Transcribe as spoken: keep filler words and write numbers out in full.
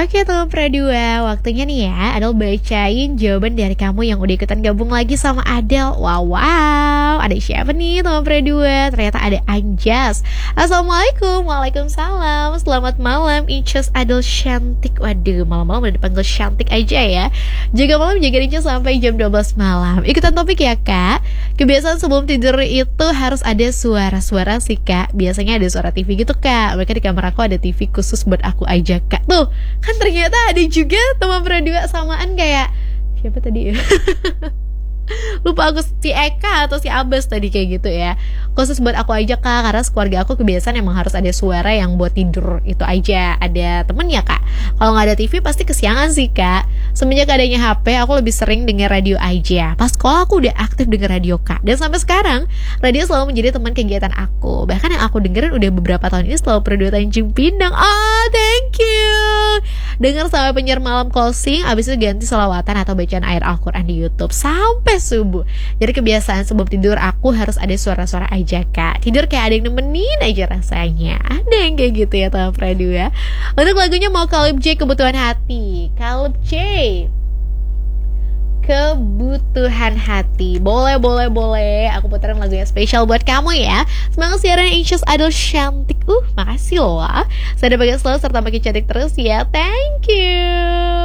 Oke teman Pradua, waktunya nih ya Adel bacain jawaban dari kamu yang udah ikutan gabung lagi sama Adel. Wow, wow, ada siapa nih teman Pradua? Ternyata ada Anjas. Assalamualaikum. Waalaikumsalam. Selamat malam Incus Adel cantik. Waduh, malam-malam udah dipanggil cantik aja ya. Jaga malam, jaga Incus sampai jam dua belas malam. Ikutan topik ya kak. Kebiasaan sebelum tidur itu harus ada suara-suara sih kak. Biasanya ada suara T V gitu kak. Mereka di kamar aku ada T V khusus buat aku aja kak. Tuh, kan ternyata ada juga teman Pradua samaan kayak siapa tadi ya? Lupa aku, si Eka atau si Abbas tadi kayak gitu ya. Khusus buat aku aja kak, karena keluarga aku kebiasaan emang harus ada suara yang buat tidur itu aja. Ada temen ya kak. Kalau nggak ada T V pasti kesiangan sih kak. Semenjak adanya H P aku lebih sering denger radio aja. Pas sekolah aku udah aktif denger radio kak. Dan sampai sekarang radio selalu menjadi teman kegiatan aku. Bahkan yang aku dengerin udah beberapa tahun ini selalu Pradua Tanjung Pinang. Oh thank you. Dengar sampai penyiar malam closing, abis itu ganti selawatan atau bacaan ayat Al-Quran di YouTube sampai subuh. Jadi kebiasaan sebelum tidur aku harus ada suara-suara aja kak. Tidur kayak ada yang nemenin aja rasanya. Ada yang kayak gitu ya teman Pradua. Untuk lagunya mau Kalib J, Kebutuhan Hati. Kalib J, Kebutuhan Hati. Boleh, boleh, boleh. Aku puterin lagu yang spesial buat kamu ya. Semangat siaran Incus Adel cantik. Uh, makasih loh. Saya udah bagai selalu serta makin cantik terus ya. Thank you.